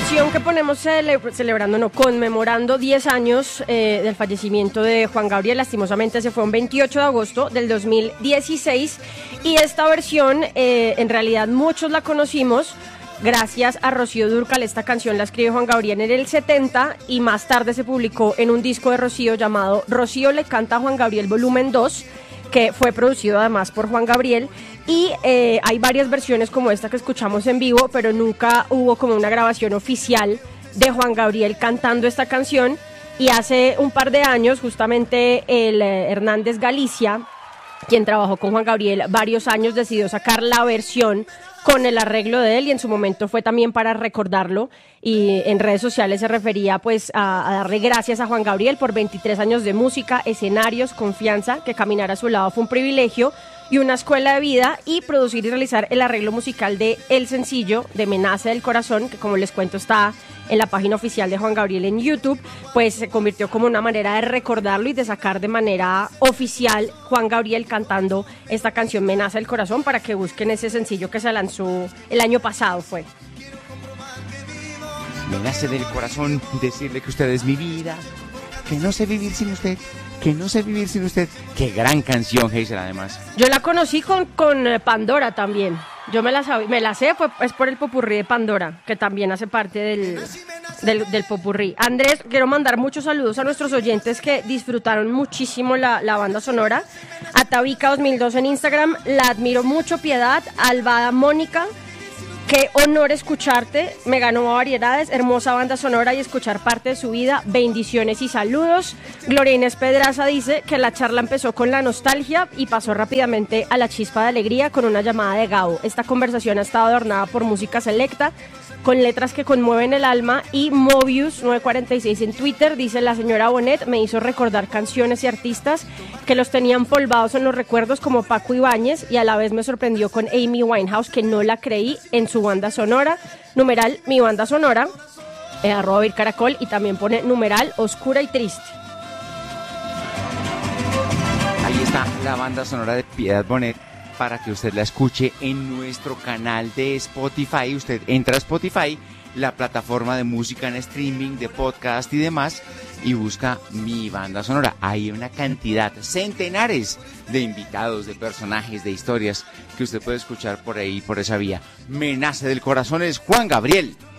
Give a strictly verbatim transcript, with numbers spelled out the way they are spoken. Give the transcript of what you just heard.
canción que ponemos cele- celebrando, no, conmemorando diez años eh, del fallecimiento de Juan Gabriel, lastimosamente se fue un veintiocho de agosto del dos mil dieciséis, y esta versión eh, en realidad muchos la conocimos gracias a Rocío Dúrcal. Esta canción la escribe Juan Gabriel en el setenta y más tarde se publicó en un disco de Rocío llamado Rocío le canta a Juan Gabriel volumen dos, que fue producido además por Juan Gabriel, y eh, hay varias versiones como esta que escuchamos en vivo, pero nunca hubo como una grabación oficial de Juan Gabriel cantando esta canción. Y hace un par de años justamente el eh, Hernández Galicia, quien trabajó con Juan Gabriel varios años, decidió sacar la versión con el arreglo de él, y en su momento fue también para recordarlo, y en redes sociales se refería pues a, a darle gracias a Juan Gabriel por veintitrés años de música, escenarios, confianza, que caminar a su lado fue un privilegio y una escuela de vida, y producir y realizar el arreglo musical de el sencillo de Me nace del corazón, que como les cuento está en la página oficial de Juan Gabriel en YouTube, pues se convirtió como una manera de recordarlo y de sacar de manera oficial Juan Gabriel cantando esta canción Me nace del corazón, para que busquen ese sencillo que se lanzó el año pasado fue. Me nace del corazón decirle que usted es mi vida, que no sé vivir sin usted, que no sé vivir sin usted. Qué gran canción, Hazel, además. Yo la conocí con, con eh, Pandora también. Yo me la, sab- me la sé, pues, es por el popurrí de Pandora, que también hace parte del, del, del popurrí. Andrés, quiero mandar muchos saludos a nuestros oyentes que disfrutaron muchísimo la, la banda sonora. A Tabica dos mil dos en Instagram, la admiro mucho. Piedad, Alvada Mónica, qué honor escucharte, me ganó variedades, hermosa banda sonora y escuchar parte de su vida, bendiciones y saludos. Gloria Inés Pedraza dice que la charla empezó con la nostalgia y pasó rápidamente a la chispa de alegría con una llamada de Gabo. Esta conversación ha estado adornada por música selecta, con letras que conmueven el alma, y Mobius nueve cuarenta y seis en Twitter dice: la señora Bonet me hizo recordar canciones y artistas que los tenían polvados en los recuerdos, como Paco Ibáñez, y a la vez me sorprendió con Amy Winehouse, que no la creí en su banda sonora. Numeral mi banda sonora, eh, arroba Vir Caracol, y también pone numeral oscura y triste. Ahí está la banda sonora de Piedad Bonet, para que usted la escuche en nuestro canal de Spotify. Usted entra a Spotify, la plataforma de música en streaming, de podcast y demás, y busca mi banda sonora. Hay una cantidad, centenares de invitados, de personajes, de historias que usted puede escuchar por ahí, por esa vía. Me nace del corazón es Juan Gabriel.